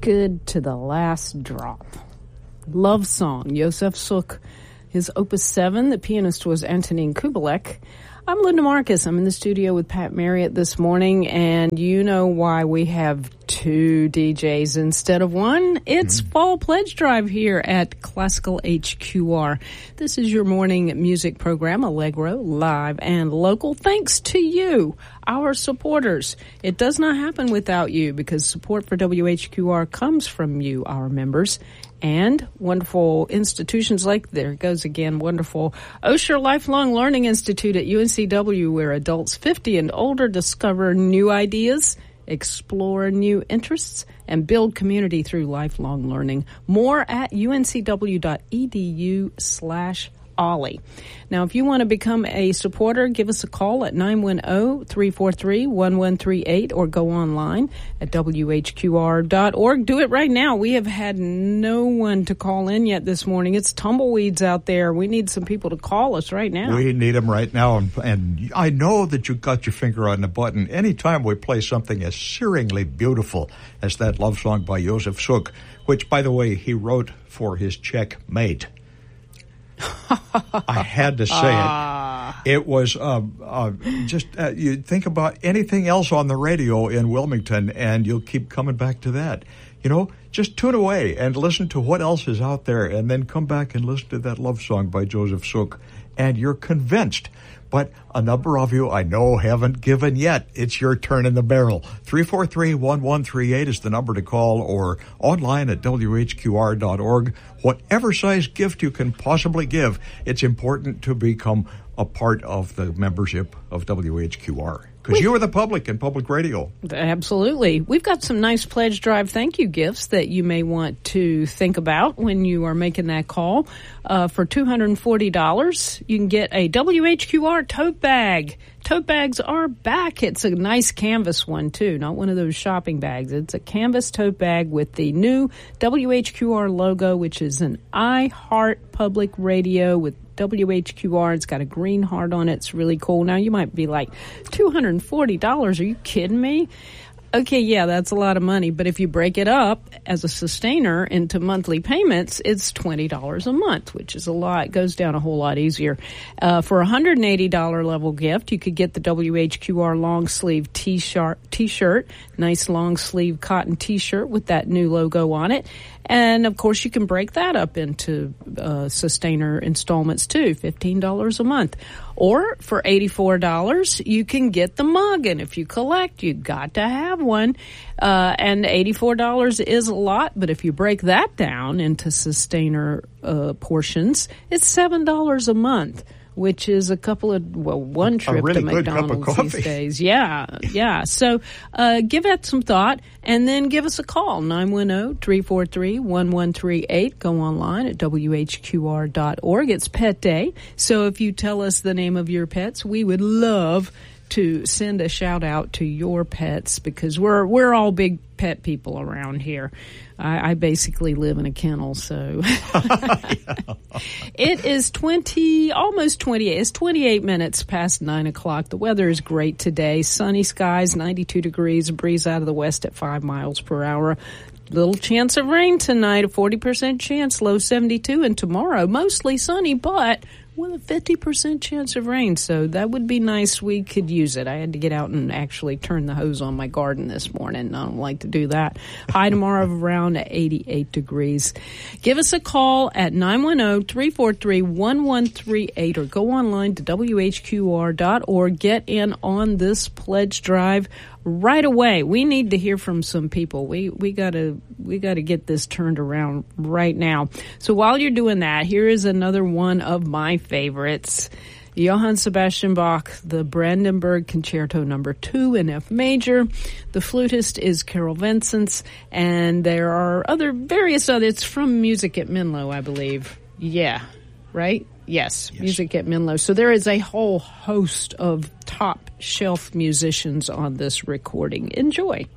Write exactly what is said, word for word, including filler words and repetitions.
good to the last drop. Love Song, Josef Suk. His Opus seven, the pianist was Antonin Kubelik. I'm Linda Marcus. I'm in the studio with Pat Marriott this morning, and you know why we have two D Js instead of one. It's mm-hmm. Fall Pledge Drive here at Classical H Q R. This is your morning music program, Allegro, live and local, thanks to you, our supporters. It does not happen without you, because support for W H Q R comes from you, our members, and wonderful institutions like, there it goes again, wonderful Osher Lifelong Learning Institute at U N C W, where adults fifty and older discover new ideas, explore new interests, and build community through lifelong learning. More at uncw.edu slash Ollie. Now, if you want to become a supporter, give us a call at nine one zero, three four three, one one three eight or go online at W H Q R dot org. Do it right now. We have had no one to call in yet this morning. It's tumbleweeds out there. We need some people to call us right now. We need them right now. And, and I know that you've got your finger on the button. Anytime we play something as searingly beautiful as that love song by Josef Suk, which, by the way, he wrote for his Czech mate. I had to say uh. it. It was uh, uh, just, uh, you think about anything else on the radio in Wilmington, and you'll keep coming back to that. You know, just tune away and listen to what else is out there, and then come back and listen to that love song by Josef Suk, and you're convinced. But a number of you I know haven't given yet. It's your turn in the barrel. three four three, one one three eight is the number to call, or online at W H Q R dot org. Whatever size gift you can possibly give, it's important to become a part of the membership of W H Q R. Because you are the public and public radio. Absolutely. We've got some nice Pledge Drive thank you gifts that you may want to think about when you are making that call. Uh, for two hundred forty dollars, you can get a W H Q R tote bag. Tote bags are back. It's a nice canvas one, too, not one of those shopping bags. It's a canvas tote bag with the new W H Q R logo, which is an I Heart Public Radio with W H Q R. It's got a green heart on it. It's really cool. Now, you might be like, two hundred forty dollars? Are you kidding me? Okay, yeah, that's a lot of money. But if you break it up as a sustainer into monthly payments, it's twenty dollars a month, which is a lot. It goes down a whole lot easier. Uh, for a one hundred eighty dollars level gift, you could get the W H Q R long sleeve t-shirt, t-shirt, nice long sleeve cotton t-shirt with that new logo on it. And, of course, you can break that up into uh, sustainer installments, too, fifteen dollars a month. Or for eighty-four dollars, you can get the mug. And if you collect, you've got to have one. Uh, and eighty-four dollars is a lot, but if you break that down into sustainer uh, portions, it's seven dollars a month, which is a couple of, well, one trip really to McDonald's these days. Yeah, yeah. So uh, give that some thought, and then give us a call, nine one zero, three four three, one one three eight. Go online at W H Q R dot org. It's Pet Day, so if you tell us the name of your pets, we would love to send a shout out to your pets, because we're we're all big pet people around here. I, I basically live in a kennel, so it is twenty, almost twenty-eight. It's twenty-eight minutes past nine o'clock. The weather is great today. Sunny skies, ninety-two degrees, a breeze out of the west at five miles per hour. Little chance of rain tonight, a forty percent chance, low seventy-two, and tomorrow mostly sunny, but with a fifty percent chance of rain, so that would be nice. We could use it. I had to get out and actually turn the hose on my garden this morning. I don't like to do that. High tomorrow of around eighty-eight degrees. Give us a call at nine one zero, three four three, one one three eight or go online to W H Q R dot org. Get in on this pledge drive right away. We need to hear from some people. We we gotta we gotta get this turned around right now. So while you're doing that, here is another one of my favorites. Johann Sebastian Bach, the Brandenburg Concerto Number Two in F major. The flutist is Carol Vincents, and there are other various other. It's from Music at Menlo, I believe. Yeah, right. Yes, yes, Music at Menlo. So there is a whole host of top shelf musicians on this recording. Enjoy.